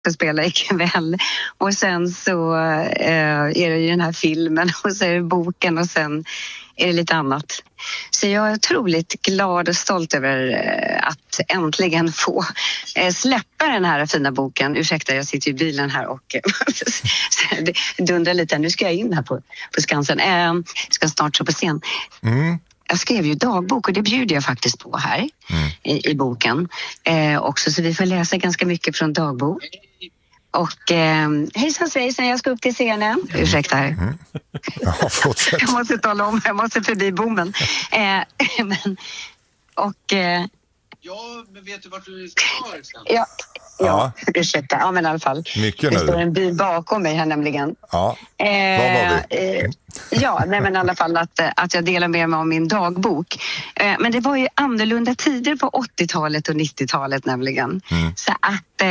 att spela ikväll. Och sen så är det ju den här filmen och så är det boken och sen är det lite annat. Så jag är otroligt glad och stolt över att äntligen få släppa den här fina boken. Ursäkta, jag sitter i bilen här och dundrar lite. Nu ska jag in här på Skansen. Ska snart stå på scen. Jag skrev ju dagbok och det bjuder jag faktiskt på här i boken. Också, så vi får läsa ganska mycket från dagbok. Och hejsan svejsan, jag ska upp till scenen. Ursäkta här. Ja, fortsätt. Jag måste tala om, jag måste förbi bommen. Ja, men vet du vart du ska? Ja, ursäkta. Ja, men i alla fall. Mycket det nu. står en bil bakom mig här nämligen. Ja, var var vi? Ja, nej, men i alla fall att jag delar med mig av min dagbok. Men det var ju annorlunda tider på 80-talet och 90-talet nämligen. Så att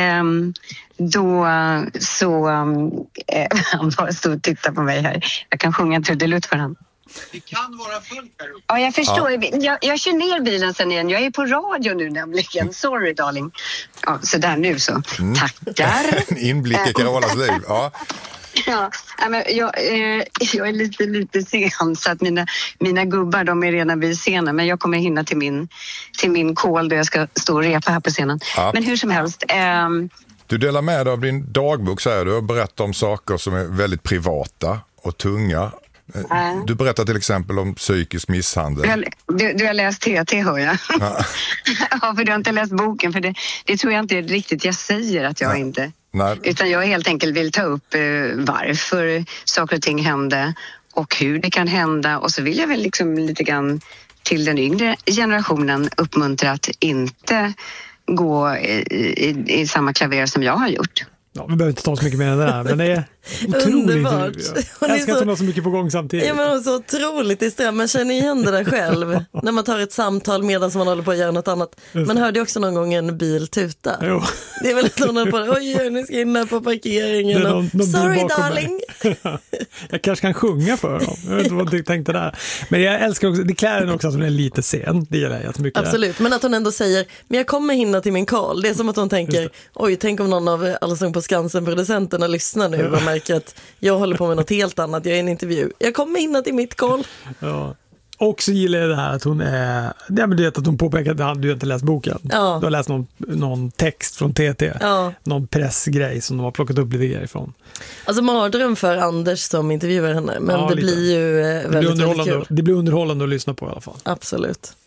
då så han bara stod och tittade på mig här. Jag kan sjunga en trudelutt för han. Det kan vara fullt här uppe. Ja, jag förstår. Ja. Jag kör ner bilen sen igen. Jag är på radio nu nämligen. Sorry, darling. Ja, så där nu så. Tackar. En inblick i Carolas liv. Ja. Ja, men jag är lite sen så att mina gubbar de är redan vid scenen, men jag kommer hinna till min call då jag ska stå och repa här på scenen. Ja. Men hur som helst. Du delar med dig av din dagbok, säger du, och berättar om saker som är väldigt privata och tunga. Du berättar till exempel om psykisk misshandel. Du har läst TT, hör jag. Ja. Ja, för du har inte läst boken, för det tror jag inte riktigt jag säger att jag inte. Nej. Utan jag helt enkelt vill ta upp varför saker och ting hände och hur det kan hända. Och så vill jag väl liksom lite grann till den yngre generationen uppmuntra att inte gå i samma klaver som jag har gjort. Ja, vi behöver inte ta så mycket mer än det där, men det är underbart. Jag älskar att hon har så mycket på gång samtidigt. Ja, men hon är så otroligt disträ. Man känner igen det där själv när man tar ett samtal medan man håller på att göra något annat. Man hörde ju också någon gång en bil tuta. Jo. Det är väl någon håller på, oj, nu ska jag in här på parkeringen. Någon sorry darling. Jag kanske kan sjunga för dem. Jag vet inte vad du tänkte där. Men jag älskar också, det klär henne också att hon är lite sen. Det gillar jag jättemycket. Absolut, men att hon ändå säger, men jag kommer hinna till min call. Det är som att hon tänker, oj, tänk om någon av Allsång på Skansen-producenterna lyssnar nu och märker att jag håller på med något helt annat, jag är i en intervju. Jag kommer hinna till mitt call. Ja. Och så gillar jag det här att hon är... Ja, men du vet att hon påpekar att du inte läst boken. Ja. Du har läst någon text från TT. Ja. Någon pressgrej som de har plockat upp lite grejer ifrån. Alltså mardröm för Anders som intervjuar henne. Men ja, det blir ju väldigt kul. Det blir underhållande att lyssna på i alla fall. Absolut.